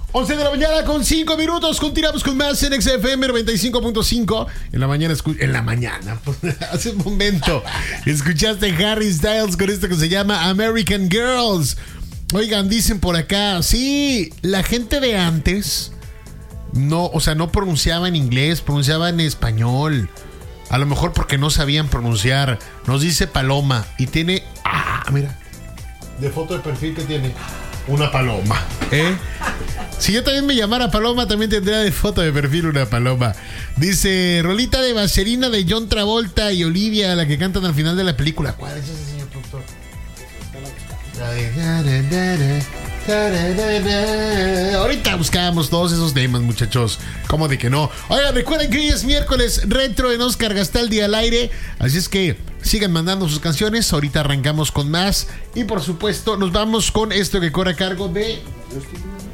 11 de la mañana con 5 minutos. Continuamos con más en XFM 95.5. En la mañana, hace un momento, escuchaste Harry Styles con esto que se llama American Girls. Oigan, dicen por acá, sí, la gente de antes no pronunciaba en inglés, pronunciaba en español. A lo mejor porque no sabían pronunciar. Nos dice Paloma y tiene, mira, de foto de perfil que tiene una paloma, Si yo también me llamara Paloma, también tendría de foto de perfil una paloma. Dice, rolita de Vaselina de John Travolta y Olivia, la que cantan al final de la película. ¿Cuál es ese, señor productor? Ahorita buscábamos todos esos temas, muchachos. ¿Cómo de que no? Oigan, recuerden que hoy es miércoles retro en Oscar Gastaldi al aire. Así es que sigan mandando sus canciones. Ahorita arrancamos con más. Y por supuesto, nos vamos con esto que corre a cargo de